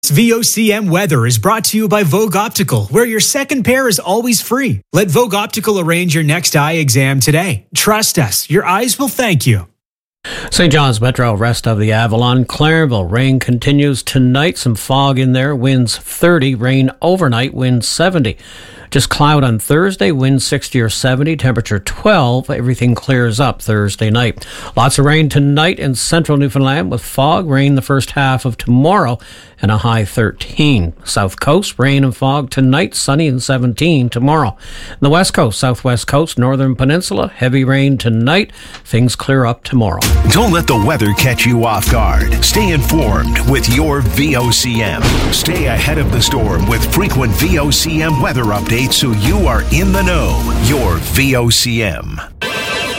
VOCM weather is brought to you by Vogue Optical, where your second pair is always free. Let Vogue Optical arrange your next eye exam today. Trust us, your eyes will thank you. St. John's Metro, rest of the Avalon. Clarenville, rain continues tonight. Some fog in there. Winds 30. Rain overnight. Winds 70. Just cloud on Thursday. Winds 60 or 70. Temperature 12. Everything clears up Thursday night. Lots of rain tonight in central Newfoundland with fog. Rain the first half of tomorrow and a high 13. South Coast, rain and fog tonight. Sunny and 17 tomorrow. The West Coast, Southwest Coast, Northern Peninsula, heavy rain tonight. Things clear up tomorrow. Don't let the weather catch you off guard. Stay informed with your VOCM. Stay ahead of the storm with frequent VOCM weather updates so you are in the know. Your VOCM.